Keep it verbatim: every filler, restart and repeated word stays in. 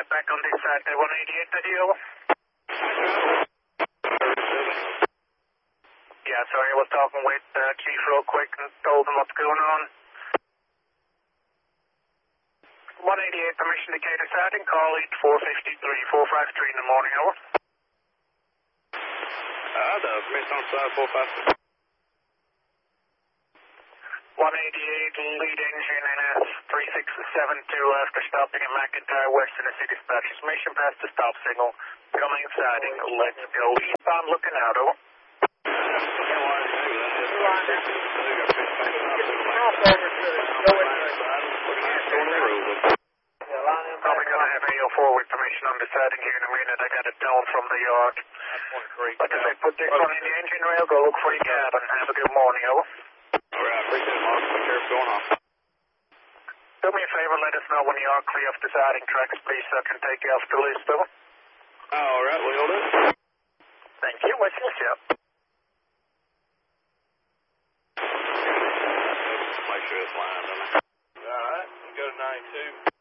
right back on this side, the one eighty-eight, that you? Yeah, sorry, I was talking with uh, Chief real quick and told him what's going on. one eighty-eight, permission to cater sighting, call eight four fifty-three, four five three in the morning, over. Uh, the permission on side four five three. one eighty-eight, lead engine N S three six seven two after stopping in McIntyre West in the city dispatch. Mission past the stop signal. Coming sighting, let's go. Eastbound looking out, over. Probably going to have A O four with permission on deciding here in a minute. I got it down from the yard. Like I said, put this one in the engine rail, go look for your cabin. Have a good morning, over. Alright, appreciate it, Mark. Take care of what's going on. Do me a favor, let us know when you are clear off the siding tracks, please, so I can take you off the list, over. Alright, we'll do. Thank you. What's your ship? Make sure it's lined, doesn't it? Alright, go to ninety-two.